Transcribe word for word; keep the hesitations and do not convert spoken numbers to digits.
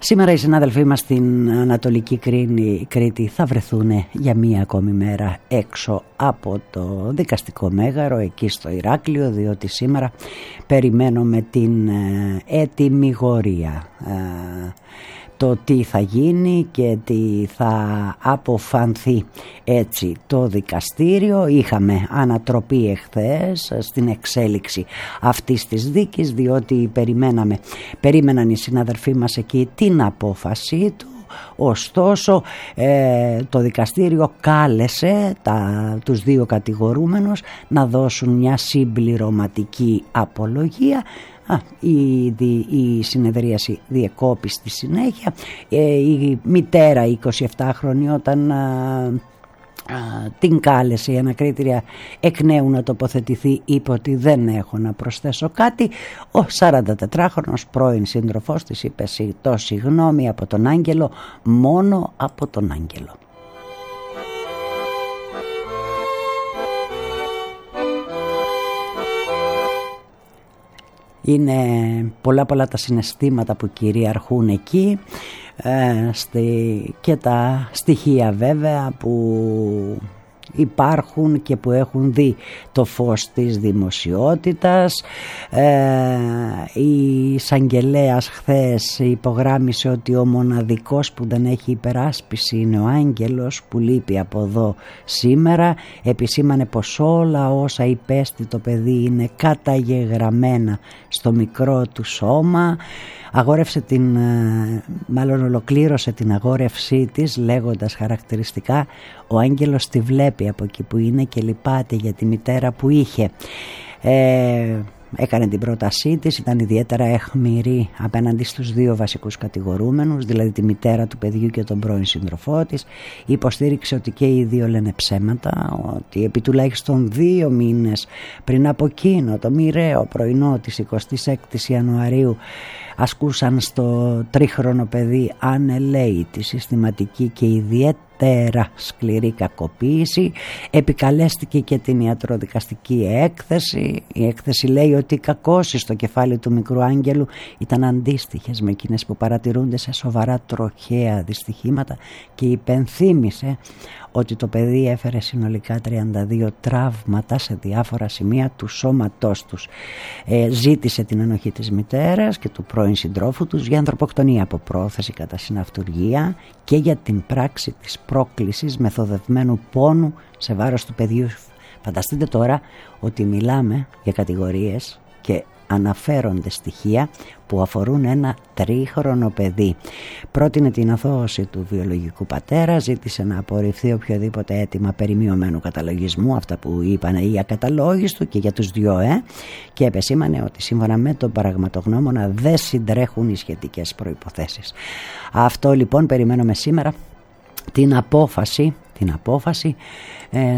Σήμερα οι συνάδελφοί μας στην Ανατολική Κρήτη θα βρεθούν για μία ακόμη μέρα έξω από το δικαστικό μέγαρο εκεί στο Ηράκλειο, διότι σήμερα περιμένουμε την ετυμηγορία. Το τι θα γίνει και τι θα αποφανθεί έτσι το δικαστήριο. Είχαμε ανατροπή εχθές στην εξέλιξη αυτής της δίκης, διότι περιμέναμε, περίμεναν οι συναδελφοί μας εκεί την απόφαση του. Ωστόσο ε, το δικαστήριο κάλεσε τα, τους δύο κατηγορούμενους να δώσουν μια συμπληρωματική απολογία. Α, η, η συνεδρίαση διεκόπη στη συνέχεια. ε, η μητέρα εικοσιεπτάχρονη όταν α, α, την κάλεσε η ανακρίτρια εκ νέου να τοποθετηθεί, είπε ότι δεν έχω να προσθέσω κάτι. Ο σαραντατετράχρονος πρώην σύντροφός της είπε το συγγνώμη από τον Άγγελο, μόνο από τον Άγγελο. Είναι πολλά πολλά τα συναισθήματα που κυριαρχούν εκεί ε, στη, και τα στοιχεία βέβαια που υπάρχουν και που έχουν δει το φως της δημοσιότητας. ε, η εισαγγελέας χθες υπογράμμισε ότι ο μοναδικός που δεν έχει υπεράσπιση είναι ο Άγγελος που λείπει από εδώ σήμερα. Επισήμανε πως όλα όσα υπέστη το παιδί είναι καταγεγραμμένα στο μικρό του σώμα. Αγόρευσε την, μάλλον ολοκλήρωσε την αγόρευσή της λέγοντας χαρακτηριστικά ο Άγγελος τη βλέπει από εκεί που είναι και λυπάται για τη μητέρα που είχε. Ε, έκανε την πρότασή της, ήταν ιδιαίτερα αιχμηρή απέναντι στους δύο βασικούς κατηγορούμενους, δηλαδή τη μητέρα του παιδιού και τον πρώην σύντροφό της. Υποστήριξε ότι και οι δύο λένε ψέματα, ότι επί τουλάχιστον δύο μήνες πριν από εκείνο το μοιραίο πρωινό της εικοστής έκτης Ιανουαρίου ασκούσαν στο τρίχρονο παιδί ανελαίητη, συστηματική και ιδιαίτερα σκληρή κακοποίηση. Επικαλέστηκε και την ιατροδικαστική έκθεση. Η έκθεση λέει ότι οι κακώσεις στο κεφάλι του μικρού Άγγελου ήταν αντίστοιχες με εκείνες που παρατηρούνται σε σοβαρά τροχαία δυστυχήματα και υπενθύμησε ότι το παιδί έφερε συνολικά τριάντα δύο τραύματα σε διάφορα σημεία του σώματός τους. Ε, ζήτησε την ενοχή της μητέρας και του πρώην συντρόφου τους για ανθρωποκτονία από πρόθεση κατά συναυτουργία και για την πράξη της πρόκλησης μεθοδευμένου πόνου σε βάρος του παιδιού. Φανταστείτε τώρα ότι μιλάμε για κατηγορίες και αναφέρονται στοιχεία που αφορούν ένα τρίχρονο παιδί. Πρότεινε την αθώωση του βιολογικού πατέρα, ζήτησε να απορριφθεί οποιοδήποτε αίτημα περί μειωμένου καταλογισμού, αυτά που είπαν οι ακαταλόγιστοι και για τους δυο, ε, και επεσήμανε ότι σύμφωνα με τον παραγματογνώμονα δεν συντρέχουν οι σχετικές προϋποθέσεις. Αυτό λοιπόν περιμένουμε σήμερα την απόφαση, την απόφαση ε,